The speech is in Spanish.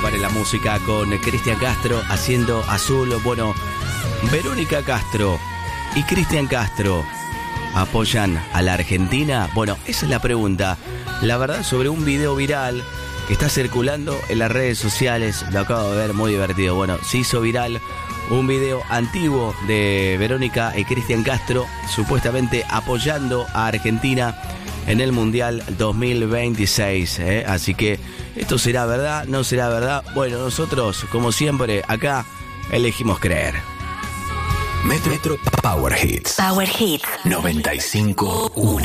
pare la música con Cristian Castro haciendo Azul. Bueno, Verónica Castro y Cristian Castro ¿apoyan a la Argentina? Bueno, esa es la pregunta. La verdad, sobre un video viral que está circulando en las redes sociales, lo acabo de ver, muy divertido. Bueno, se hizo viral un video antiguo de Verónica y Cristian Castro supuestamente apoyando a Argentina en el Mundial 2026, Así que, ¿esto será verdad? ¿No será verdad? Bueno, nosotros, como siempre, acá elegimos creer. Metro Power Hits. Power Hits 95.1.